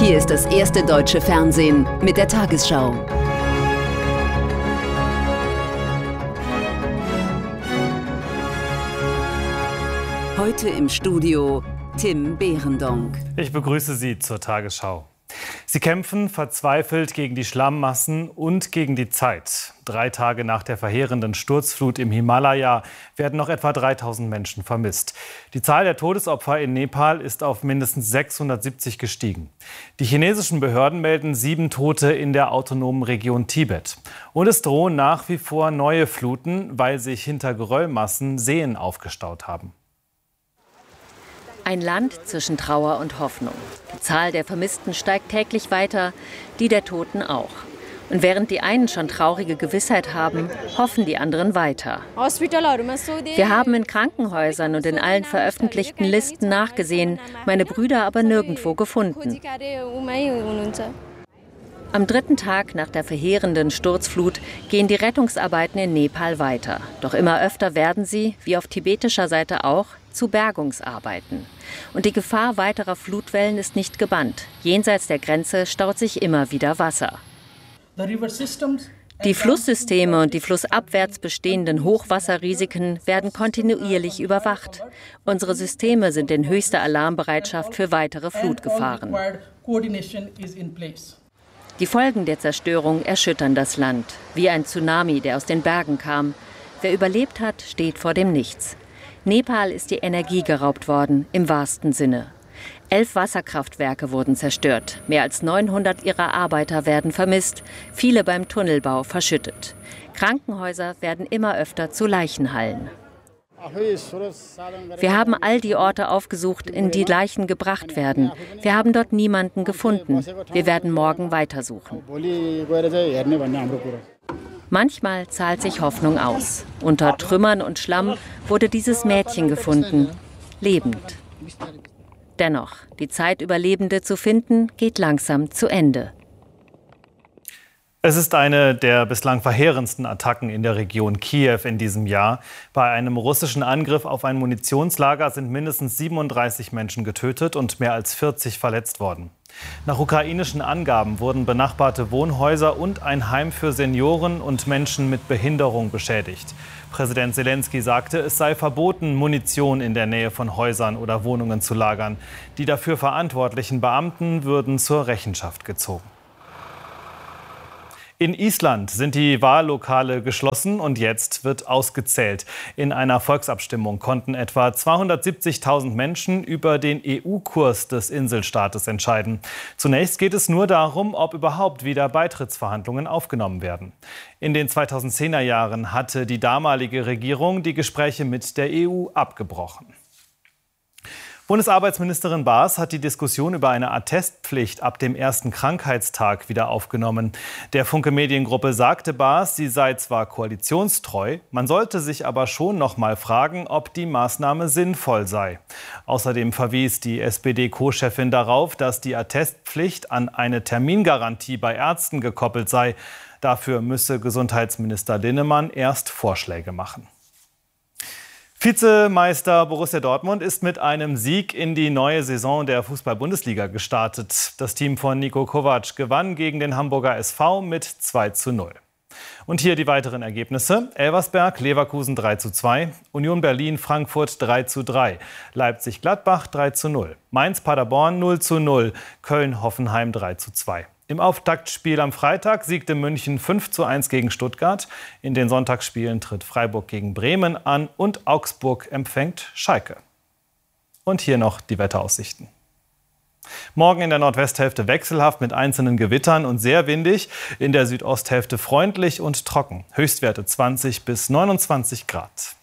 Hier ist das erste deutsche Fernsehen mit der Tagesschau. Heute im Studio Tim Behrendonck. Ich begrüße Sie zur Tagesschau. Sie kämpfen verzweifelt gegen die Schlammmassen und gegen die Zeit. 3 Tage nach der verheerenden Sturzflut im Himalaya werden noch etwa 3000 Menschen vermisst. Die Zahl der Todesopfer in Nepal ist auf mindestens 670 gestiegen. Die chinesischen Behörden melden 7 Tote in der autonomen Region Tibet. Und es drohen nach wie vor neue Fluten, weil sich hinter Geröllmassen Seen aufgestaut haben. Ein Land zwischen Trauer und Hoffnung. Die Zahl der Vermissten steigt täglich weiter, die der Toten auch. Und während die einen schon traurige Gewissheit haben, hoffen die anderen weiter. Wir haben in Krankenhäusern und in allen veröffentlichten Listen nachgesehen, meine Brüder aber nirgendwo gefunden. Am 3. Tag nach der verheerenden Sturzflut gehen die Rettungsarbeiten in Nepal weiter. Doch immer öfter werden sie, wie auf tibetischer Seite auch, zu Bergungsarbeiten. Und die Gefahr weiterer Flutwellen ist nicht gebannt. Jenseits der Grenze staut sich immer wieder Wasser. Die Flusssysteme und die flussabwärts bestehenden Hochwasserrisiken werden kontinuierlich überwacht. Unsere Systeme sind in höchster Alarmbereitschaft für weitere Flutgefahren. Die Folgen der Zerstörung erschüttern das Land, wie ein Tsunami, der aus den Bergen kam. Wer überlebt hat, steht vor dem Nichts. Nepal ist die Energie geraubt worden, im wahrsten Sinne. 11 Wasserkraftwerke wurden zerstört. Mehr als 900 ihrer Arbeiter werden vermisst, viele beim Tunnelbau verschüttet. Krankenhäuser werden immer öfter zu Leichenhallen. Wir haben all die Orte aufgesucht, in die Leichen gebracht werden. Wir haben dort niemanden gefunden. Wir werden morgen weitersuchen. Manchmal zahlt sich Hoffnung aus. Unter Trümmern und Schlamm wurde dieses Mädchen gefunden, lebend. Dennoch, die Zeit, Überlebende zu finden, geht langsam zu Ende. Es ist eine der bislang verheerendsten Attacken in der Region Kiew in diesem Jahr. Bei einem russischen Angriff auf ein Munitionslager sind mindestens 37 Menschen getötet und mehr als 40 verletzt worden. Nach ukrainischen Angaben wurden benachbarte Wohnhäuser und ein Heim für Senioren und Menschen mit Behinderung beschädigt. Präsident Selenskyj sagte, es sei verboten, Munition in der Nähe von Häusern oder Wohnungen zu lagern. Die dafür verantwortlichen Beamten würden zur Rechenschaft gezogen. In Island sind die Wahllokale geschlossen und jetzt wird ausgezählt. In einer Volksabstimmung konnten etwa 270.000 Menschen über den EU-Kurs des Inselstaates entscheiden. Zunächst geht es nur darum, ob überhaupt wieder Beitrittsverhandlungen aufgenommen werden. In den 2010er Jahren hatte die damalige Regierung die Gespräche mit der EU abgebrochen. Bundesarbeitsministerin Baas hat die Diskussion über eine Attestpflicht ab dem ersten Krankheitstag wieder aufgenommen. Der Funke Mediengruppe sagte Baas, sie sei zwar koalitionstreu, man sollte sich aber schon noch mal fragen, ob die Maßnahme sinnvoll sei. Außerdem verwies die SPD-Co-Chefin darauf, dass die Attestpflicht an eine Termingarantie bei Ärzten gekoppelt sei. Dafür müsse Gesundheitsminister Linnemann erst Vorschläge machen. Vizemeister Borussia Dortmund ist mit einem Sieg in die neue Saison der Fußball-Bundesliga gestartet. Das Team von Niko Kovac gewann gegen den Hamburger SV mit 2:0. Und hier die weiteren Ergebnisse. Elversberg, Leverkusen 3:2, Union Berlin, Frankfurt 3:3, Leipzig-Gladbach 3:0, Mainz-Paderborn 0:0, Köln-Hoffenheim 3:2. Im Auftaktspiel am Freitag siegte München 5:1 gegen Stuttgart. In den Sonntagsspielen tritt Freiburg gegen Bremen an und Augsburg empfängt Schalke. Und hier noch die Wetteraussichten. Morgen in der Nordwesthälfte wechselhaft mit einzelnen Gewittern und sehr windig. In der Südosthälfte freundlich und trocken. Höchstwerte 20 bis 29 Grad.